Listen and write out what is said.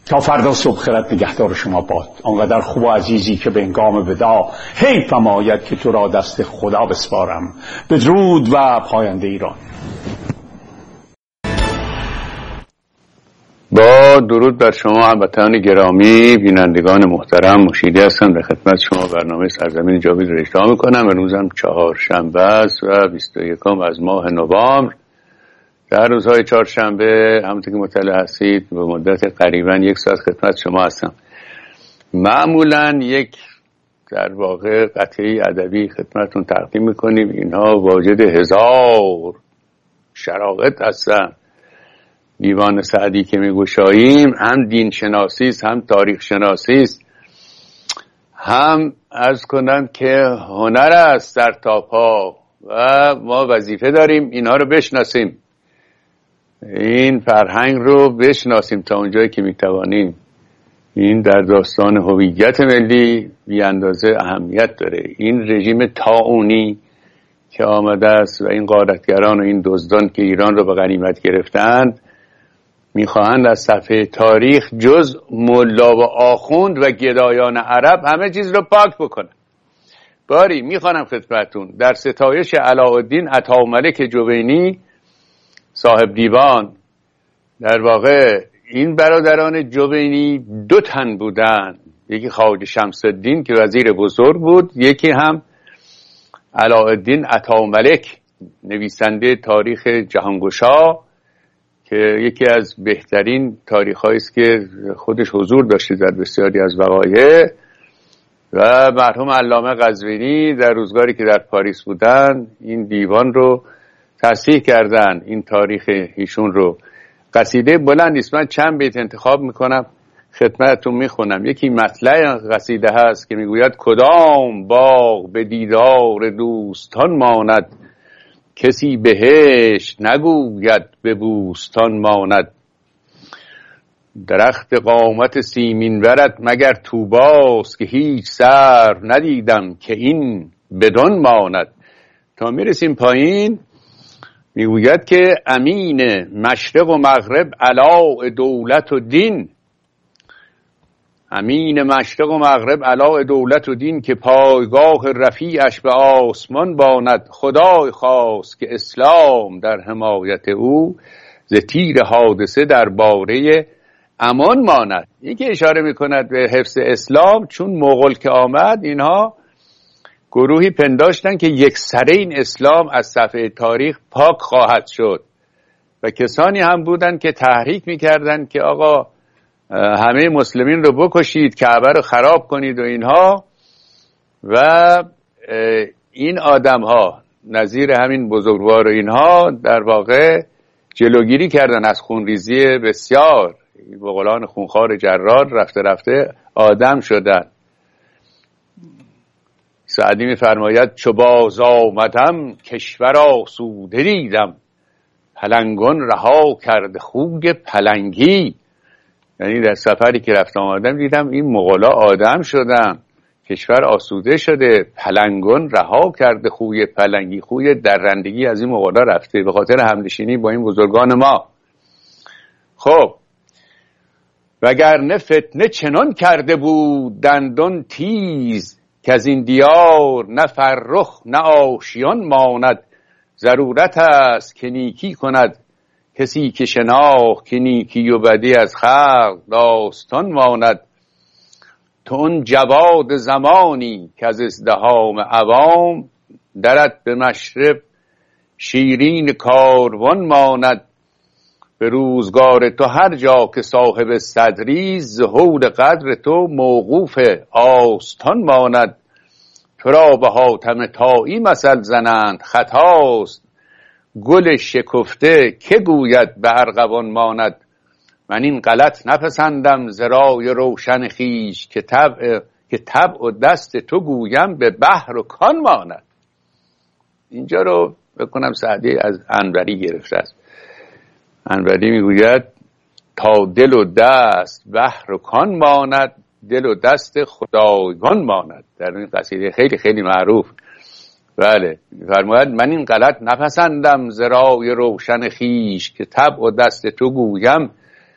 تا فردا صبح خیرت نگهدار شما باد. آنقدر خوب و عزیزی که به هنگام وداع حیفم آید که تو را دست خدا بسپارم. بدرود و پاینده ایران. با درود بر شما هموطنان گرامی، بینندگان محترم، مشیدی هستم در خدمت شما برنامه سرزمین جاوید را اجرا میکنم. امروزم چهارشنبه است و 21 از ماه نوامبر. در روزهای چهارشنبه همونطور که مطلع هستید به مدت قریبا 1 ساعت خدمت شما هستم. معمولا یک در واقع قطعه ادبی خدمتتون تقدیم میکنیم. اینها واجد 1000 شرایط هستن. دیوان سعدی که میگشاییم هم دین شناسی است، هم تاریخ شناسی است، هم عرض کنم که هنر است در تا پا و ما وظیفه داریم اینها رو بشناسیم، این فرهنگ رو بشناسیم تا اونجایی که میتوانیم. این در داستان هویت ملی بی اندازه اهمیت داره. این رژیم طاعونی که آمده است و این غارتگران و این دزدان که ایران رو به غنیمت گرفتند میخواهند از صفحه تاریخ جز ملا و آخوند و گدایان عرب همه چیز رو پاک بکنن. باری میخوانم خدمتون در ستایش علاءالدین عطاملک جوینی صاحب دیوان. در واقع این برادران جوینی 2 تن بودن، یکی خواجه شمس الدین که وزیر بزرگ بود، یکی هم علاءالدین عطاملک نویسنده تاریخ جهانگشا که یکی از بهترین تاریخ‌هایی است که خودش حضور داشته در بسیاری از وقایع. و مرحوم علامه قزوینی در روزگاری که در پاریس بودن این دیوان رو تصحیح کردن، این تاریخ ایشون رو. قصیده بلند است، من چند بیت انتخاب میکنم خدمتتون میخونم. یکی مطلع قصیده هست که میگوید کدام باغ به دیدار دوستان ماند، کسی بهشت نگوید به بوستان ماند. درخت قامت سیمین ورد مگر طوباست، که هیچ سرو ندیدم که این بدان ماند. تا میرسیم پایین میگوید که امین مشرق و مغرب علاء دولت و دین، امین مشرق و مغرب علاء دولت و دین، که پایگاه رفیعش به آسمان باند. خدای خواست که اسلام در حمایت او، ز تیر حادثه در باره امان ماند. این که اشاره میکند به حفظ اسلام، چون مغول که آمد اینها گروهی پنداشتن که یک سره این اسلام از صفحه تاریخ پاک خواهد شد و کسانی هم بودن که تحریک میکردن که آقا همه مسلمین رو بکشید، کعبه رو خراب کنید و اینها. و این آدم ها نظیر همین بزرگوار و اینها در واقع جلوگیری کردن از خونریزی بسیار. بغلان خونخوار جرار رفته رفته آدم شدن. سعدی می‌فرماید چو باز آمدم کشور آسوده دیدم، پلنگان رها کرده خوی پلنگی. یعنی در سفری که رفت آمدم دیدم این مغولا آدم شدن، کشور آسوده شده، پلنگان رها کرده خوی پلنگی. خوی درندگی از این مغولا رفته به خاطر همنشینی با این بزرگان ما. خب وگرنه فتنه چنان کرده بود دندان تیز، که از این دیار نه فرخ نه آشیان ماند. ضرورت است که نیکی کند کسی که شناخت، که نیکی و بدی از خلق داستان ماند. تو اون جواد زمانی که از ازدحام عوام، درت به مشرب شیرین کاروان ماند. به روزگار تو هر جا که صاحب صدری، ظهور قدر تو موقوف آستان ماند. تو را به حاتم طایی مثل زنند، خطاست گل شکفته که گوید به ارغوان ماند. من این غلط نپسندم ز رای روشن خویش، که طبع و دست تو گویم به بحر و کان ماند. اینجا رو بکنم سعدی از انوری گرفته است. انوری میگوید تا دل و دست بحر و کان ماند، دل و دست خدایگان ماند. در این قصیده خیلی خیلی معروف. بله فرماید من این غلط نپسندم ز رای روشن خویش، که طبع و دست تو گویم